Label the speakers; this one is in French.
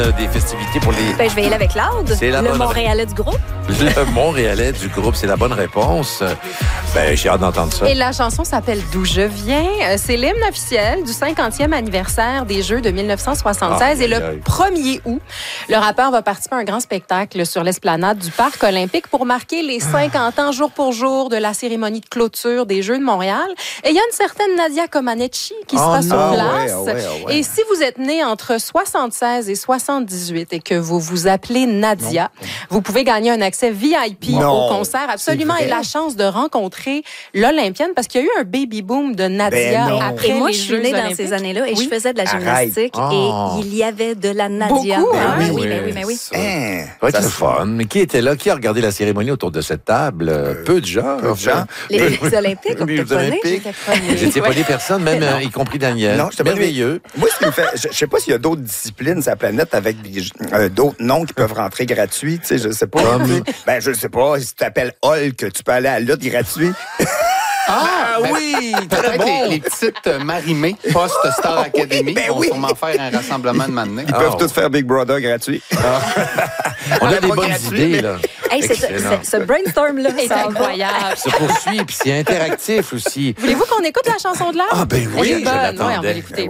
Speaker 1: Des festivités pour les...
Speaker 2: Ben, je vais y aller avec Claude,
Speaker 1: C'est la
Speaker 2: le
Speaker 1: bonne-
Speaker 2: Montréalais du groupe.
Speaker 1: Le Montréalais du groupe, c'est la bonne réponse. Ben, j'ai hâte d'entendre ça.
Speaker 3: Et la chanson s'appelle « D'où je viens ». C'est l'hymne officiel du 50e anniversaire des Jeux de 1976. Et le 1er août, le rappeur va participer à un grand spectacle sur l'esplanade du Parc olympique pour marquer les 50 ans jour pour jour de la cérémonie de clôture des Jeux de Montréal. Et il y a une certaine Nadia Comaneci qui sera sur place.
Speaker 4: ouais.
Speaker 3: Et si vous êtes né entre 76 et 78 et que vous vous appelez Nadia, vous pouvez gagner un accès VIP au concert, absolument, et la chance de rencontrer l'Olympienne, parce qu'il y a eu un baby boom de Nadia après
Speaker 2: Et moi,
Speaker 3: les
Speaker 2: je suis
Speaker 3: Jeux
Speaker 2: née dans
Speaker 3: olympiques.
Speaker 2: ces années-là et
Speaker 3: Oui.
Speaker 2: je faisais de la gymnastique et il y avait de la Nadia.
Speaker 3: Beaucoup,
Speaker 2: Ah,
Speaker 3: hein?
Speaker 2: oui.
Speaker 1: Ça va être le fun. Mais qui était là? Qui a regardé la cérémonie autour de cette table? Peu de gens.
Speaker 2: Les Olympiques, on
Speaker 1: Les
Speaker 2: peut pas
Speaker 1: Olympiques.
Speaker 2: j'étais première.
Speaker 1: J'étais pas des personnes, même y compris Daniel.
Speaker 4: Non, j'étais pas
Speaker 1: merveilleux.
Speaker 4: Moi, ce qui me fait. Je sais pas s'il y a d'autres disciplines sur la planète avec d'autres noms qui peuvent rentrer gratuits. Tu sais, je sais pas. Ben, je sais pas. Si tu t'appelles Hulk, tu peux aller à la lutte gratuit.
Speaker 1: Oui! Très
Speaker 5: Peut-être
Speaker 1: bon!
Speaker 5: les petites Marimé post-Star Academy vont sûrement faire un rassemblement de matinée.
Speaker 4: Ils peuvent tous faire Big Brother gratuit.
Speaker 1: On a des
Speaker 4: pas
Speaker 1: bonnes
Speaker 4: gratuit,
Speaker 1: idées,
Speaker 4: mais-
Speaker 1: là.
Speaker 2: Hey,
Speaker 1: Excellent.
Speaker 2: ce brainstorm-là,
Speaker 3: C'est
Speaker 2: ça va.
Speaker 3: incroyable.
Speaker 1: Se poursuit, puis c'est interactif aussi.
Speaker 3: Voulez-vous qu'on écoute la chanson de l'heure?
Speaker 1: Ah, ben oui,
Speaker 3: Elle est
Speaker 1: je
Speaker 3: bonne.
Speaker 1: l'attendais.
Speaker 3: Ouais, on va l'écouter.